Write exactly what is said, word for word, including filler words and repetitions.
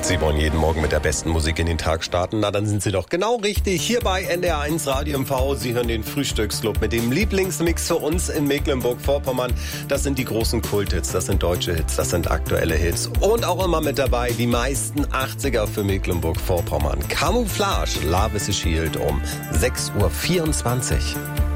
Sie wollen jeden Morgen mit der besten Musik in den Tag starten? Na, dann sind Sie doch genau richtig. Hier bei N D R eins Radio M V. Sie hören den Frühstücksclub mit dem Lieblingsmix für uns in Mecklenburg-Vorpommern. Das sind die großen Kulthits, das sind deutsche Hits, das sind aktuelle Hits. Und auch immer mit dabei die meisten achtziger für Mecklenburg-Vorpommern. Camouflage, Love is a Shield um sechs Uhr vierundzwanzig.